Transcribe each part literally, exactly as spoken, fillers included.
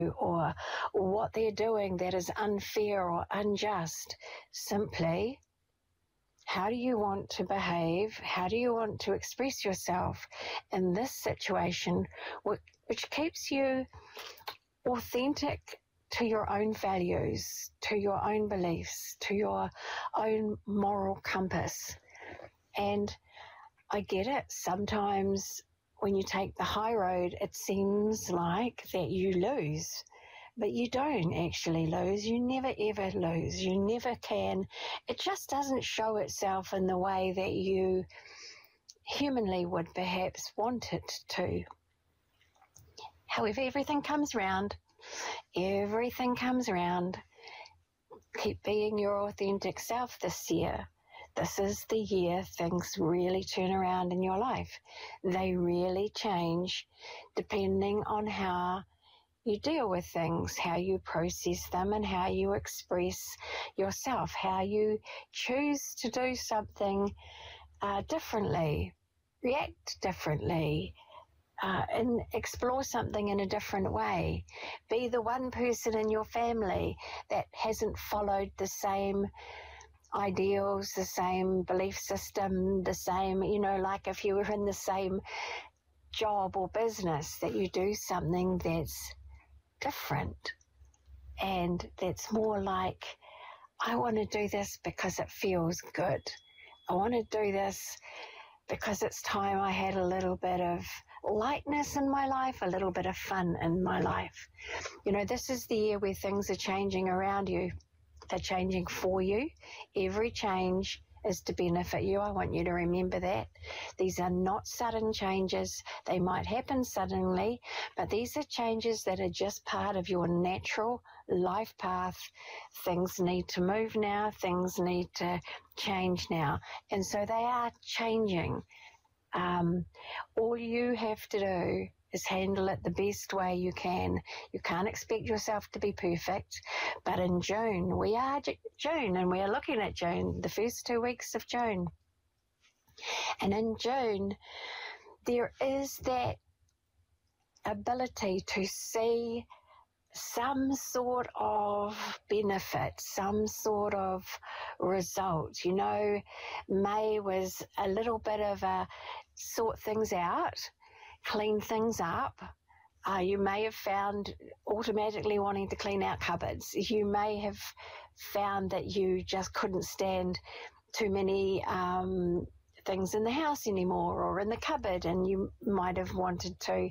or what they're doing that is unfair or unjust. Simply, how do you want to behave? How do you want to express yourself in this situation, which, which keeps you authentic to your own values, to your own beliefs, to your own moral compass? And I get it. Sometimes when you take the high road, it seems like that you lose. But you don't actually lose. You never ever lose. You never can. It just doesn't show itself in the way that you humanly would perhaps want it to. However, everything comes round. Everything comes round. Keep being your authentic self this year. This is the year things really turn around in your life. They really change depending on how you deal with things, how you process them, and how you express yourself, how you choose to do something uh, differently, react differently, uh, and explore something in a different way. Be the one person in your family that hasn't followed the same ideals, the same belief system, the same, you know, like if you were in the same job or business, that you do something that's different and that's more like, I want to do this because it feels good. I want to do this because it's time I had a little bit of lightness in my life, a little bit of fun in my life. You know, this is the year where things are changing around you. They're changing for you. Every change is to benefit you. I want you to remember that. These are not sudden changes. They might happen suddenly, but these are changes that are just part of your natural life path. Things need to move now. Things need to change now. And so they are changing. Um, all you have to do is handle it the best way you can. You can't expect yourself to be perfect, but in June, we are J- June, and we are looking at June, the first two weeks of June. And in June, there is that ability to see some sort of benefit, some sort of result. You know, May was a little bit of a sort things out, clean things up. Uh, you may have found automatically wanting to clean out cupboards. You may have found that you just couldn't stand too many um, things in the house anymore or in the cupboard, and you might have wanted to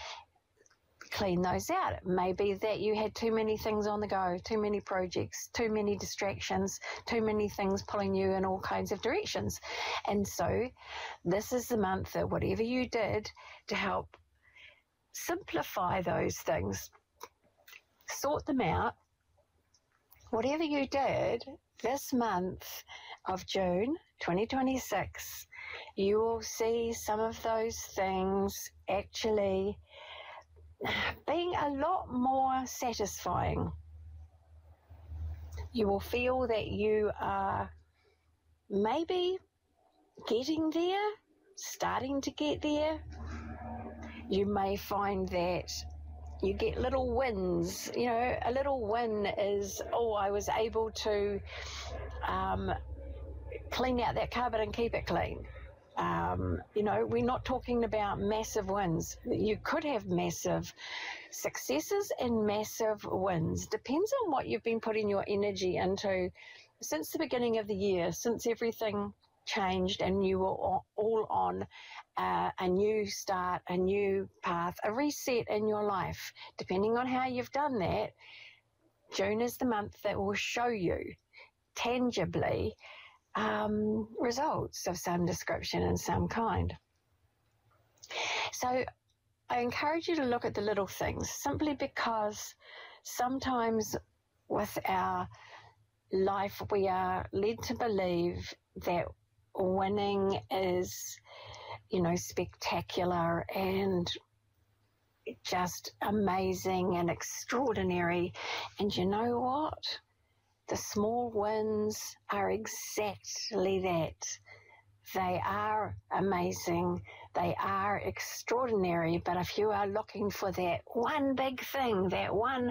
clean those out. It may be that you had too many things on the go, too many projects, too many distractions, too many things pulling you in all kinds of directions. And so this is the month that whatever you did to help simplify those things, sort them out, whatever you did this month of June twenty twenty-six, you will see some of those things actually being a lot more satisfying. You will feel that you are maybe getting there, starting to get there. You may find that you get little wins. You know, a little win is, oh, I was able to um, clean out that cupboard and keep it clean. Um, you know, we're not talking about massive wins. You could have massive successes and massive wins. Depends on what you've been putting your energy into since the beginning of the year, since everything changed and you were all on uh, a new start, a new path, a reset in your life. Depending on how you've done that, June is the month that will show you tangibly Um, results of some description and some kind. So I encourage you to look at the little things, simply because sometimes with our life we are led to believe that winning is, you know, spectacular and just amazing and extraordinary. And you know what? The small wins are exactly that. They are amazing. They are extraordinary. But if you are looking for that one big thing, that one